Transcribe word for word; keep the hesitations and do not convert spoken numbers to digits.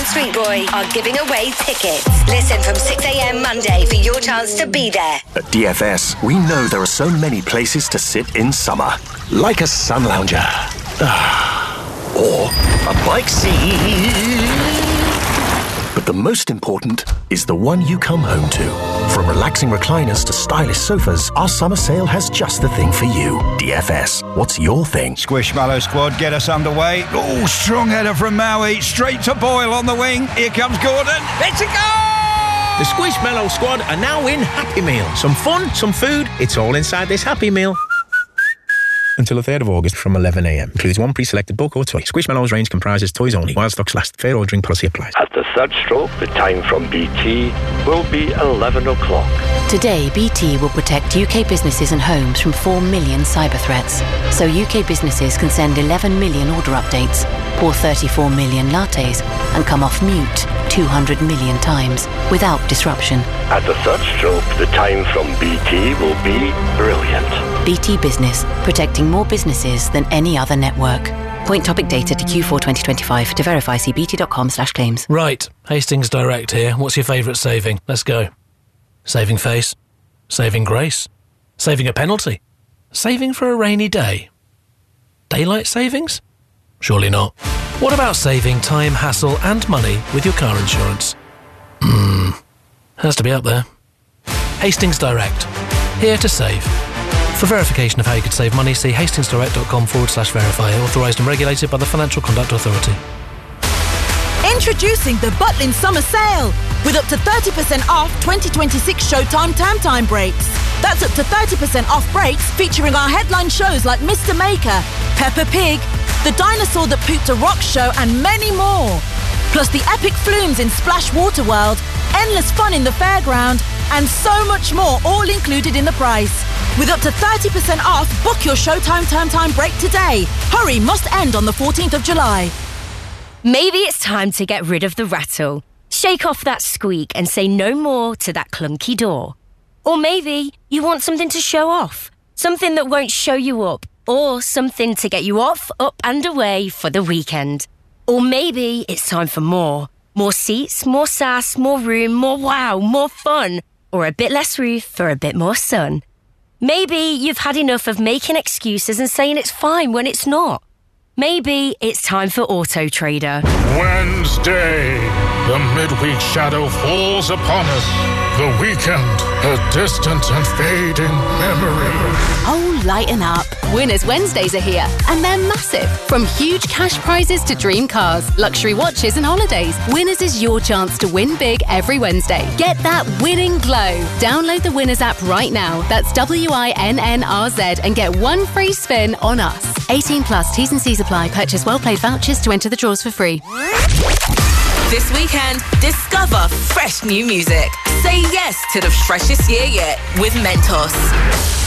Street Boy are giving away tickets. Listen from six a.m. Monday for your chance to be there. At D F S, we know there are so many places to sit in summer. Like a sun lounger. Or a bike seat. But the most important is the one you come home to. From relaxing recliners to stylish sofas, our summer sale has just the thing for you. D F S, what's your thing? Squishmallow squad, get us underway. Oh, strong header from Maui. Straight to Boyle on the wing. Here comes Gordon. It's a goal! The Squishmallow squad are now in Happy Meal. Some fun, some food. It's all inside this Happy Meal. Until the third of August from eleven a.m. Includes one pre-selected book or toy. Squishmallows range comprises toys only. While stocks last. Fair ordering policy applies. At the third stroke, the time from B T will be eleven o'clock. Today, B T will protect U K businesses and homes from four million cyber threats. So U K businesses can send eleven million order updates, pour thirty-four million lattes, and come off mute two hundred million times without disruption. At the third stroke, the time from B T will be brilliant. B T Business, protecting more businesses than any other network. Point topic data to Q four twenty twenty-five. To verify, see bt.com slash claims. Right, Hastings Direct here. What's your favourite saving? Let's go. Saving face. Saving grace. Saving a penalty. Saving for a rainy day. Daylight savings? Surely not. What about saving time, hassle and money with your car insurance? Hmm, has to be up there. Hastings Direct. Here to save. For verification of how you could save money, see hastingsdirect.com forward slash verify. Authorised and regulated by the Financial Conduct Authority. Introducing the Butlin Summer Sale with up to thirty percent off twenty twenty-six Showtime Tam Time breaks. That's up to thirty percent off breaks featuring our headline shows like Mister Maker, Peppa Pig, The Dinosaur That Pooped a Rock Show and many more. Plus the epic flumes in Splash Water World, endless fun in the fairground and so much more, all included in the price. With up to thirty percent off, book your Showtime Term Time break today. Hurry, must end on the fourteenth of July. Maybe it's time to get rid of the rattle. Shake off that squeak and say no more to that clunky door. Or maybe you want something to show off. Something that won't show you up. Or something to get you off, up and away for the weekend. Or maybe it's time for more. More seats, more sass, more room, more wow, more fun. Or a bit less roof for a bit more sun. Maybe you've had enough of making excuses and saying it's fine when it's not. Maybe it's time for Auto Trader. Wednesday, the midweek shadow falls upon us. The weekend, a distant and fading memory. Oh, lighten up. Winners Wednesdays are here, and they're massive. From huge cash prizes to dream cars, luxury watches and holidays, Winners is your chance to win big every Wednesday. Get that winning glow. Download the Winners app right now. That's W I N N R Z and get one free spin on us. eighteen plus, T's and C's apply. Purchase well-played vouchers to enter the draws for free. This weekend, discover fresh new music. Say yes to the freshest year yet with Mentos.